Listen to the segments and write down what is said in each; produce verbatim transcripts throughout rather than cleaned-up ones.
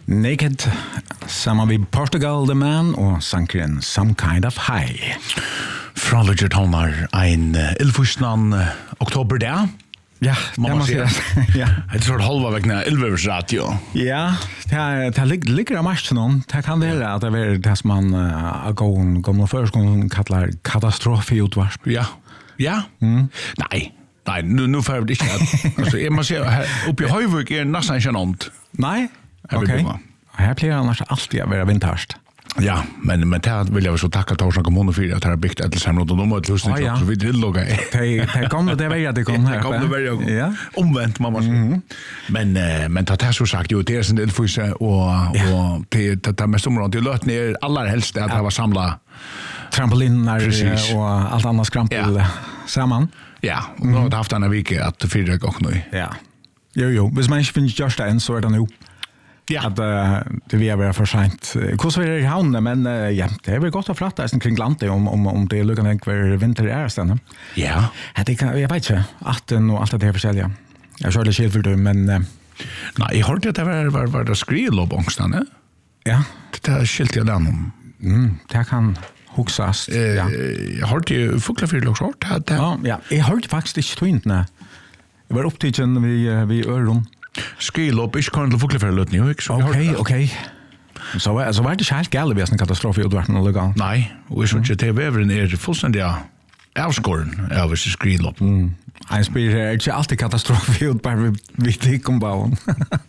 Naked, sammen med Portugal The Man og sankeren Some Kind of High. Fra Lugger Tonar, en elfusnan oktober der. Ja, det må man säga. Ja. Det är så halva veckan elvers radio. Ja, det det ligger av mars någon. Det kan det att det är det som man uh, går kommer först kommer kallar katastrofeutvarp. Ja. Ja. Mm. Nej. Nej, nu nu får vi det inte. Alltså, jag måste säga uppe i Höjvik är nästan genant. Nej. Okej. Okay. Här blir annars alltid att vara vinterst. Ja, men men det vill jag så tacka Torshavn kommun för att det har byggt ett samråd och de har lust att så vi vill logga. Det det kommer det väl att det kommer här. Det kommer väl. Ja. Omvänt mamma. Men men det har så sagt ju det är en del för sig och och det det mest området det låt ner allra helst att det var samla trampoliner och allt annat skrampel samman. Ja, och då har haft en vecka att fyra gånger nu. Ja. Jo jo, hvis man inte finns just en så är det nu. Ja, att uh, det vi är väl för sent. Hur så är det i hamnen men uh, ja, det är väl gott att fratta sen kring landet om om om det lukkar en kvar vinter är sen. Ja. Det kan jag vet inte att och allt det här försälja. Jag körde skilt för det men uh, nej, jag hörde att det var var var det skrill på ångstan, ne? Ja, det är skilt jag den om. Mm, det kan huxas. Eh, ja. Jag hörde ju fåglar för loxort hade. Ja, ja, jag hörde faktiskt inte twint nej. Jag var upptagen vi vi öron. Skrill upp, ich kan fåglar för lut nu, så. Okej, okej. Så alltså var det helt galet vid en katastrof i utvarten och lugan. Nej, och vi såg ju T V-veren är fullständigt avskåren av vissa skrill upp. Mm. Han spelar inte alltid katastrof i utvarten vi fick om bauen.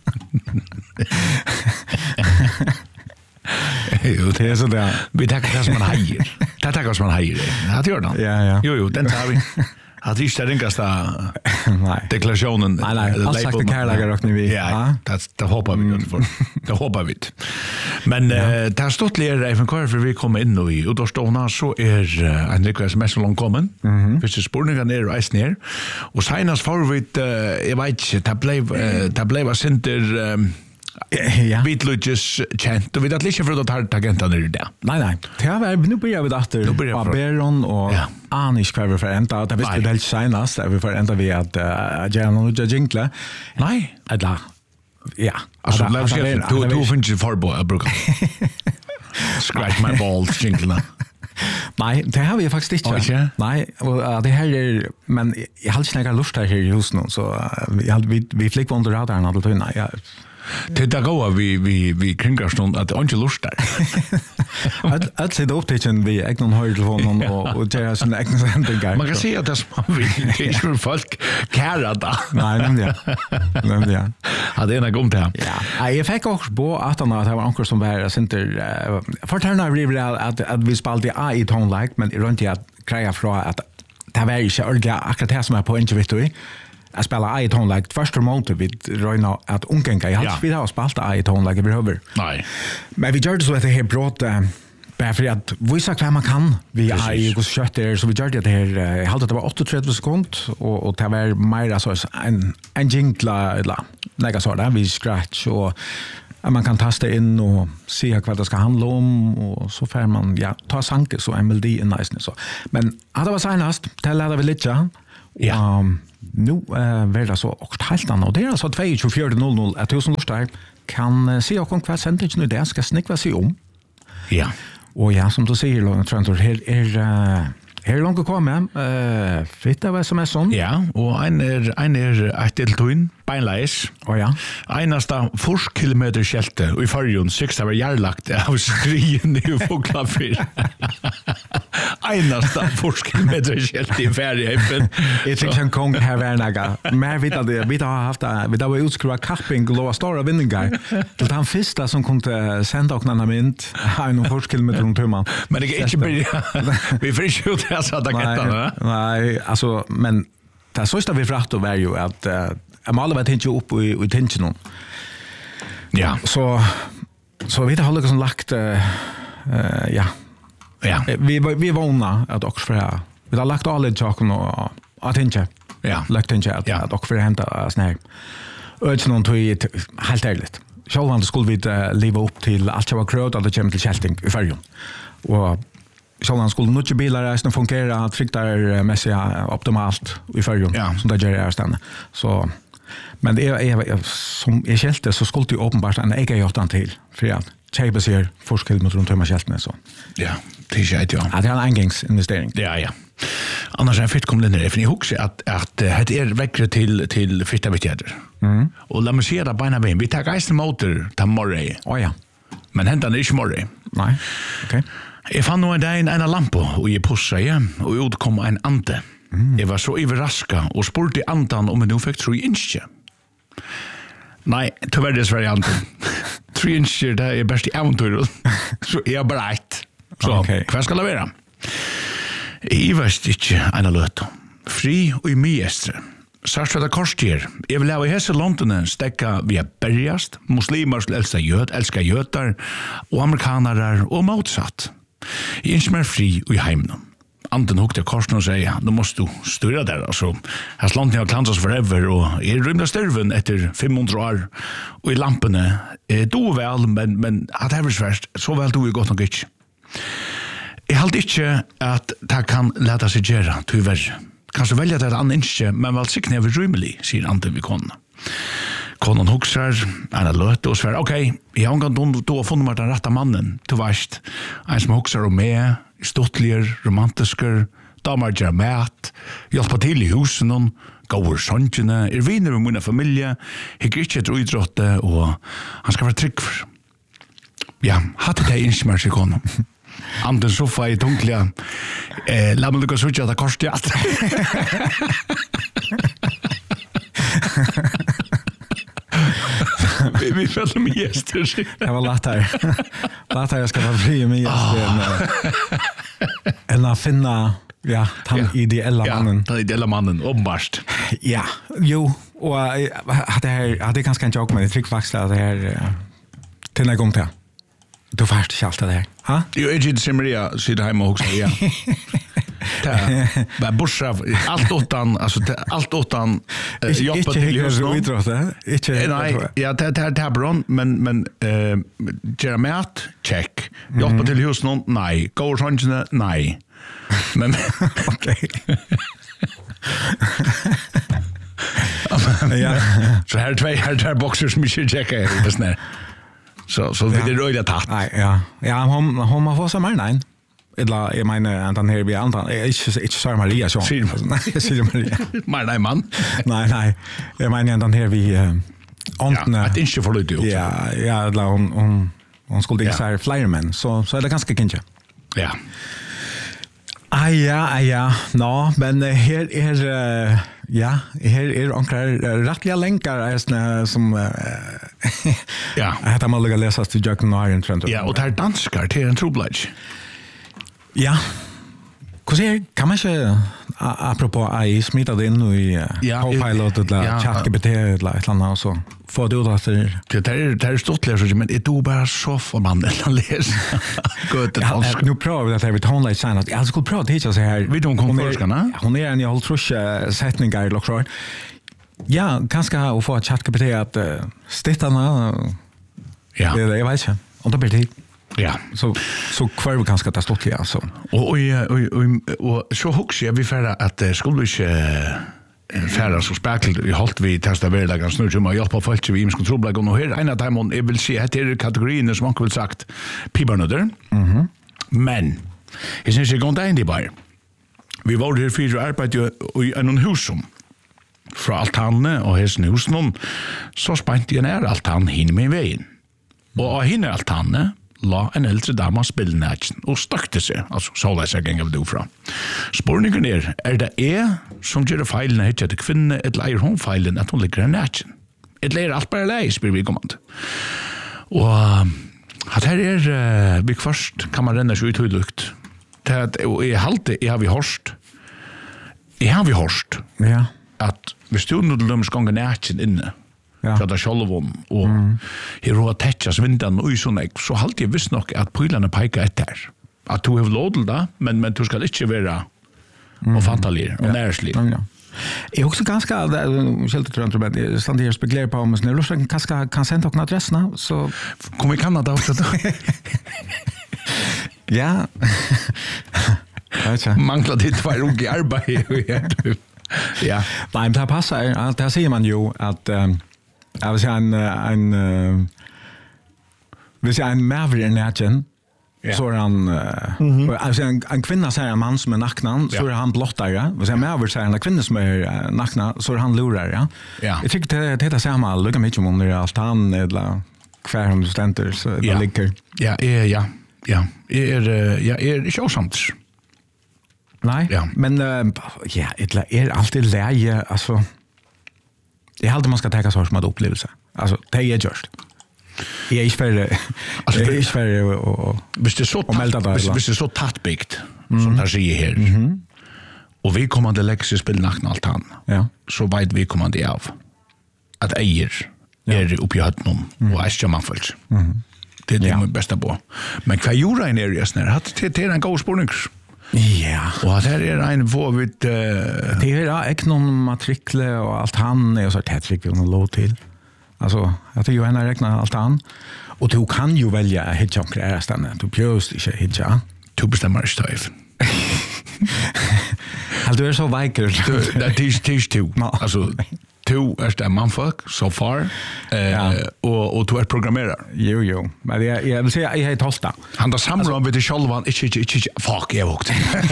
Jo, det är så där. Vi tackar det som man hejer. Det tackar som man hejer. Det gör det. Ja, ja. Jo, jo, den tar vi. Att inte ringas där. Nej. Deklarationen. Nej, nej. Allt sagt det kärlagar och ni vi. Ja, det det hoppas vi ju för. Det hoppas vi. Men det har stått lite ifrån kvar för vi kommer in nu i och då står hon så är en request med så långt kommen. För så spårningar ner och is ner. Och senast får vi jag vet inte, det blev det blev center ja. Vitludges känt. Och vi har lite för att ta tangenten i det. Nej, nej. Det var nu börjar vi att Barbaron och Anish kvar för ända. Det visste det helt senast. Där vi får ända vi att göra något jinkla. Nej. Eller ja. Alltså, låt oss säga, du, du finns ju förbo, jag brukar. Scratch my balls, jinkla. Nej, det har vi faktiskt inte. Okay. Nej, och det här är, men jag har inte snäckat lust här i huset nu, så jag, vi, vi flickar under radarn att du nej, jag det där går vi vi vi kringar stund att inte lust där. Att att se då upptäcken vi egna höjdtelefon och och det är sån egna sändningar. Man kan se att det man vill det är för folk kära då. Nej, men ja. Men ja. Ja, det är en gång där. Ja. Jag fick också på att han att det var ankor som var center förtärna vi att att vi spelade A i tone like men runt att kreja från att det var ju så akkurat det som är på intervju. Jag spelar I tone like första månaden vid Röjna att ungänga. Jag har vi har spelat I tone like över. Nej. Men vi gör det så att det här brott bara för att visa vad man kan. Vi är ju hos kötter så vi gör det här. Jag hade det var åttiotre sekunder och och det var mer så en en jinkla eller något så där vi scratch och man kan tasta in och se vad det ska handla om och så får man ja ta sanke så en melodi en nice så. Men hade var senast till hade vi lite ja. Um, nu uh, var det så och helt annat och det är alltså tjugofyra noll noll att tusen lustar kan uh, se och om vad sändningen nu det ska snickva sig om. Ja. Och ja, som du säger Långt Trantor här är uh, här långt komma eh uh, fitta vad som är sån. Ja, och en är en är ett deltoin beinleis. Och ja. Einasta fyrst kilometer skelte och i förrjun sex var järlagt av skrien i fåglafyr. Einasta fyrst kilometer skelte i färjeheppen. Jag tycker en kong här värnaga. Men vi hade vi har haft vi har utskruva capping lova stora vinningar. Det han första som kunde sända och någon mynt en fyrst kilometer runt tumman. Men det är inte börja. Vi får ju det så att det kan. Nej, alltså men det så vi fratt och var ju att jag måste vara inte upp i i tensionen. Ja. Så så vi har liksom lagt uh, ja. Ja. Vi vi våna att också för vi har lagt alla sakerna och att inte. Ja. Lagt inte att att också för hämta snär. Och någon tog helt ärligt. Själva skulle vi uh, leva upp till allt vad kröt att det kommer till Kälting i färjan. Och Själva skulle nog inte bilar resten fungera trycktar mässiga optimalt i färjan ja. som det gör i stället. Så Men det är jag som jag kälte så skulle det uppenbart en egen gjort han till för att Chapes ser forskell mot runt hemma skältne så. Ja, det är ju ja. Ja, det är en engångsinvestering. Ja, ja. Annars är fitt kommer det ner för ni huxar att att det är väckre till till fitta vitjäder. Mm. Och låt mig se det på vi tar geisten motor ta morgon. Oh ja. Men hända det inte morgon. Nej. Okej. Jag fann nog en dag en lampa och jag pussade igen och ut kom en ante. Mm. Jag var så överraskad och spurte antan om en fick tre inch. Nej, tyvärr det är Sverige antan. Tre inch det är bäst i äventyr. Så jag bara ett. Så, okay. Vad ska det vara? Jag vet inte en löt. Fri och i myestre. Sarsveta korstier. Jag vill ha i hese London stäcka via bergast, muslimer som älskar jöt, älskar jötar och amerikanare och motsatt. Jag är inte mer fri och i heimnen. Anten hukte korsen och säger, då måste du styra där. Alltså, här London har klansats forever och är rymda styrven efter femhundra år. Och i lamporna är då väl, men, men att det är svärt, så väl då är gott nog inte. Jag har inte att det kan läta sig göra, tyvärr. Kanske välja det an inte, men väl sikna över rymlig, säger Anton vid konen. Konen huxar, en löt och svär, okej, okay, jag har en då funnit mig den rätta mannen, till värst. En som huxar och med, stottliga, romantiska, damer gör mat, hjälpa till i husen, går såntjene, är viner med mina familjer, hickar inte ett utrottet och han ska vara trygg för. Ja, hade det inte med sig konen. Anden soffa i tunkliga. Eh, lad mig lyckas utgöra korstjat. vi vi fäller med gäster. Det var lätt här. Lätt här jag ska vara fri med gäster. Än att finna ja, den ja. ideella mannen. Ja, den ideella mannen, uppenbart. Ja, jo. Och det här, hade ganska en joke med det tryckvaxlar det här till den här gången till. Du färst inte allt det här. Ha? Jo, jag inte ser Maria sitta hemma och också, ja. Bara bursa, allt åtan, alltså allt åtan jobba till just nu. Inte hickar Nej, ja, det här är bra, men, men uh, göra mat, check. Jobba till just nu, nej. Gå och sånt, nej. Men, okej. Ja. Så här är två, här är två boxer som vi ska checka i det snär. Så så vi det röda tatt. Nej, ja. Ja, hon hon har fått så mer nej. Eller jag menar att han här vi antar är inte inte så Maria så. Nej, jag säger Maria. Men nej man. Nej, nej. Jag menar att han här vi antna. Ja, det är inte för lite. Ja, ja, eller hon hon hon skulle inte säga flyerman så så är det ganska kinja. Ja. Ah ja, ja. No, men här är ja, här är ankar rättliga länkar är som ja. Att man lägger läsa till Jack Naren Trent. Ja, och det är danskar till en trubbledge. Ja. Hur är kan man inte apropå A I smittade in i Copilot eller ChatGPT eller ett annat och så får du då att det är det är stort läs men det är bara så för man att läsa. Gott att nu prövar vi att det är tonlight sign att jag skulle pröva det så här vi don't konferensarna. Hon är en jag tror sättningar i lockshore. Ja, kanske ha få ChatGPT att stettarna ja. Det är vet jag. Och då blir det ja, så så kvar vi kanske ta stort ja så. Och och och och så hooks jag vi färra att skulle inte färra så spärkelt vi hållt vi testa väl ganska snurr som jag på folk vi måste kontrollera och nu här en av dem jag vill se heter kategorin som man vill sagt pibarnötter. Mhm. Men är sen så går in i bar. Vi var här för arbete i en husum. Fra altanne og hesen husen så spant jeg ned altan hinne med veien. Og av hinne altanne la en eldre dama spillnætjen og stakte seg, altså så la seg gang av det fra. Spørningen er, er det jeg som gjør feilene hit til kvinne, eller eier hun feilen at hun ligger i nætjen? Eller er alt bare lei, spør vi kommand. Og at her er, vi først kan man renne seg ut høylukt. Og jeg halte, jeg har vi hørst. Jeg har vi hørst. Ja. At hvis du nå lømmer gangen nætjen inne, ja. Fra det sjølvom, og mm. her råd tetjas vindan og sånn, så halte jeg visst nok at pøylene peker etter. At du har lov til det, men, men du skal ikke være mm. og fantalir og ja. Nærslig. Ja, ja. Jag är också ganska helt tror jag men stannar här spekulerar på om snälla så kanske kan sända och adresserna så kommer i Kanada också då. Ja. Alltså manglar det två unga arbete. Ja. Nej, men det passar. Det säger man ju att um, jag vill säga en, en uh, vill säga en mävrig i närken. Ja. Så är han uh, mm-hmm. alltså en, en kvinna säger en man som är nacknan, ja. Så är han blottare. Vill säga mävrig säger en kvinna som är uh, nackna, så är han lurare. Ja. Ja. Jag tycker det, det är samma, lika mycket om det är allt han eller kvar om du ständer så det ja. ligger. Ja, är ja. Ja, är jag är inte osamt. Nej, ja. Men uh, ja, det är alltid läge, alltså det är alltid man ska ta så som att upplevelse. Alltså det är just. Jag är inte för alltså det är inte för och visst det så visst det så tattbyggt som där säger här. Mhm. Och vi kommer att lägga sig spel natten allt han. Ja. Så vet vi kommer det av att äger är uppe i hatten och är ju man fullt. Mhm. Det är det ja. Bästa på. Men vad gjorde en area snär? Hade det till en god spårning. Ja. Och det är en vad vi det är eknon matrikle och allt han är så tätt fick vi någon låt till. Alltså, jag tycker ju en räknar allt han. Och du kan ju välja hitcha och krära stanna. Du bjöst inte hitcha. Du bestämmer inte stöv. Alltså, du är så vacker. Det är tids du. Alltså, du är en manfolk so far. Eh, ja. och, och du är programmerare. Jo, jo. Men jag, jag vill säga, jag är tosta. Han tar samråd alltså, vid dig själv. Inte, inte, inte, inte. Fuck, jag åkte.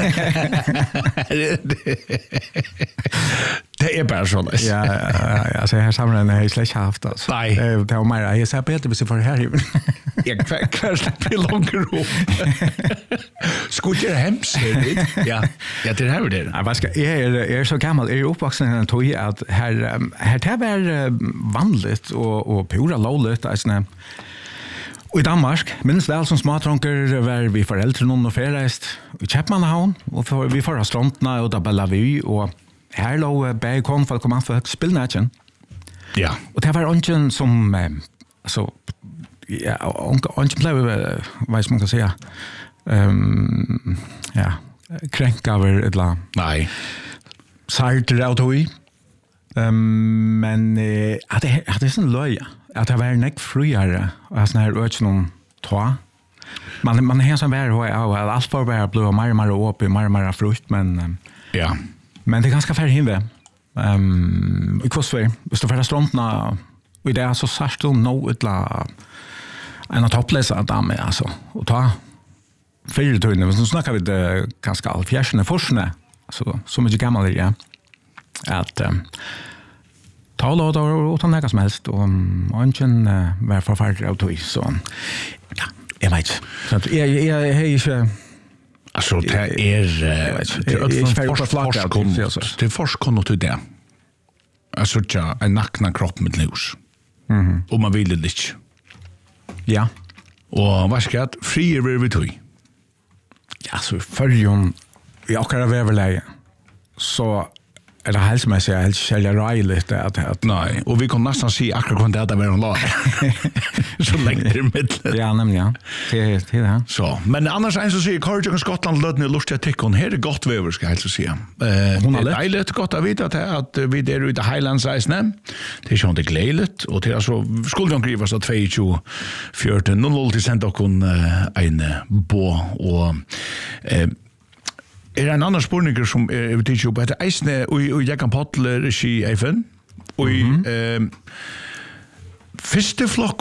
Det är bara så. Ja, ja, alltså, jag har samråd när jag släck haft. Alltså. Nej. Det var mer, jag säger bättre hvis jag får det här. Jag kvar släpper i långa ro. Skulle jag hems? Ja, ja, det här är det. Ja, vad ska, jag, är, jag är så gammal. Jag är uppvuxen i en tog att här, här det var vanligt och, och pura lovligt. Alltså, och i Danmark, minst väl som småtronker var vi föräldrar någon och färreist i Köpmanhavn och för, vi får ha stråntna och där bella vi och här låg bägkon för att komma för spillnätchen. Ja. Och det var ungen som alltså, ja, ungen blev vad man kan säga um, ja, kränk över ett la. Nej. Sarter autoi. Um, men uh, att det att det är sån löja att det var näck friare och sån här öch någon tå. Man man har sån där och allt för bara blå mer mer upp i mer mer frukt men um, ja. Men det är ganska färd hinve. Ehm i kostväg. Visst du för strontna och det är så särskilt då nå utla en toppläsa damme alltså och ta fyra tunne men så snackar vi det ganska all fjärsne forsne alltså så mycket gammal ja att um, ta låt och ta något som helst och ungen uh, var förfärlig auto så ja jag vet så att jag jag är ju alltså det är det är forskon och det alltså ja en nackna kropp med lus mhm och man vill det inte ja och vad ska det fri är vi tog ja så förjon vi också har överläge så är det helst med sig helt själva rejligt att att nej och vi kan nästan se akkurat vad det är var en lag så länge det med ja nämligen det det här så men annars är så säger Courage och Skottland lödne lustigt tick hon här är gott väver ska jag säga eh hon har dejligt gott att veta att att vi där ute i Highlands Ice näm det är ju inte glädligt och det är så skulle de skriva så tjugo fjorton noll till sent och hon en bo och eh er en annan spurninger som er vet ikke på etter eisne og, og jeg kan potler ski eifen og mm -hmm. eh, første flokk